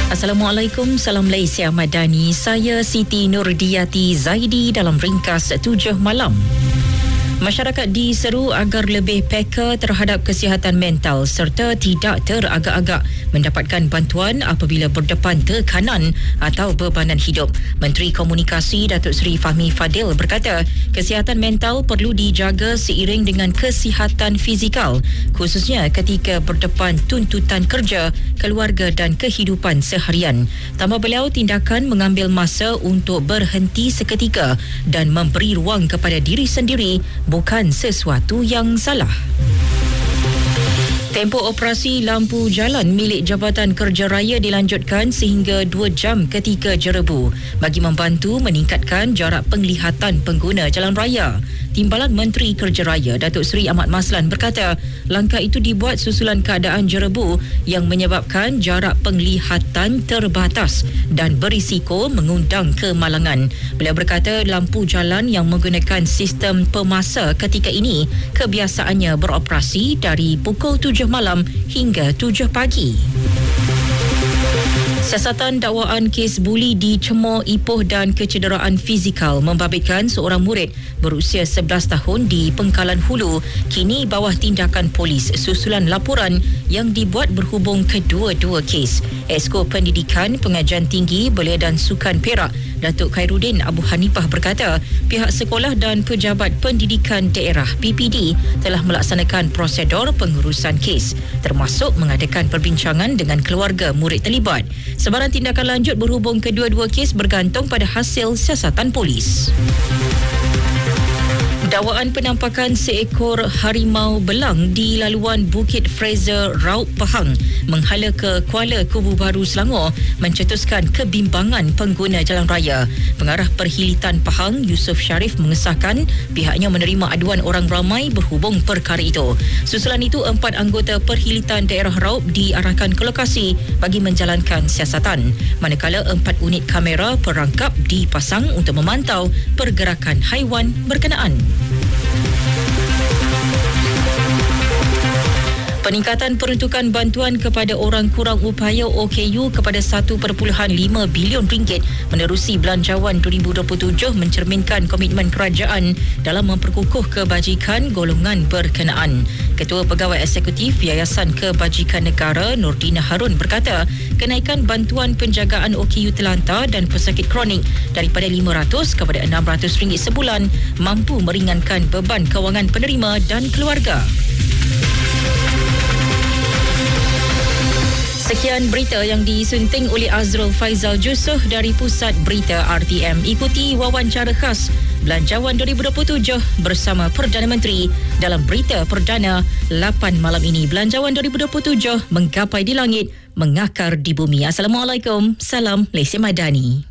Assalamualaikum, salam Malaysia Madani. Saya Siti Nurdiati Zaidi dalam ringkas 7 malam. Masyarakat diseru agar lebih peka terhadap kesihatan mental serta tidak teragak-agak mendapatkan bantuan apabila berdepan tekanan atau bebanan hidup. Menteri Komunikasi Datuk Seri Fahmi Fadil berkata, kesihatan mental perlu dijaga seiring dengan kesihatan fizikal, khususnya ketika berdepan tuntutan kerja, keluarga dan kehidupan seharian. Tambah beliau, tindakan mengambil masa untuk berhenti seketika dan memberi ruang kepada diri sendiri bukan sesuatu yang salah. Tempoh operasi lampu jalan milik Jabatan Kerja Raya dilanjutkan sehingga 2 jam ketika jerebu bagi membantu meningkatkan jarak penglihatan pengguna jalan raya. Timbalan Menteri Kerja Raya Datuk Seri Ahmad Maslan berkata, langkah itu dibuat susulan keadaan jerebu yang menyebabkan jarak penglihatan terbatas dan berisiko mengundang kemalangan. Beliau berkata lampu jalan yang menggunakan sistem pemasa ketika ini kebiasaannya beroperasi dari pukul 7 malam hingga 7 pagi. Siasatan dakwaan kes buli dicemor, ipoh dan kecederaan fizikal membabitkan seorang murid berusia 11 tahun di Pengkalan Hulu kini bawah tindakan polis susulan laporan yang dibuat berhubung kedua-dua kes. Esko Pendidikan, Pengajian Tinggi, Belia dan Sukan Perak, Datuk Khairuddin Abu Hanifah berkata, pihak sekolah dan Pejabat Pendidikan Daerah PPD telah melaksanakan prosedur pengurusan kes, termasuk mengadakan perbincangan dengan keluarga murid terlibat. Sebarang tindakan lanjut berhubung kedua-dua kes bergantung pada hasil siasatan polis. Dakwaan penampakan seekor harimau belang di laluan Bukit Fraser, Raub Pahang menghala ke Kuala Kubu Baru, Selangor mencetuskan kebimbangan pengguna jalan raya. Pengarah Perhilitan Pahang, Yusof Sharif mengesahkan pihaknya menerima aduan orang ramai berhubung perkara itu. Susulan itu, 4 anggota Perhilitan Daerah Raub diarahkan ke lokasi bagi menjalankan siasatan, manakala 4 unit kamera perangkap dipasang untuk memantau pergerakan haiwan berkenaan. Peningkatan peruntukan bantuan kepada orang kurang upaya OKU kepada 1.5 bilion ringgit menerusi Belanjawan 2027 mencerminkan komitmen kerajaan dalam memperkukuh kebajikan golongan berkenaan. Ketua Pegawai Eksekutif Yayasan Kebajikan Negara Nordina Harun berkata, kenaikan bantuan penjagaan OKU terlantar dan pesakit kronik daripada RM500 kepada RM600 sebulan mampu meringankan beban kewangan penerima dan keluarga. Sekian berita yang disunting oleh Azrul Faizal Jusuh dari Pusat Berita RTM. Ikuti wawancara khas Belanjawan 2027 bersama Perdana Menteri dalam Berita Perdana 8 malam ini. Belanjawan 2027 menggapai di langit, mengakar di bumi. Assalamualaikum, salam Malaysia Madani.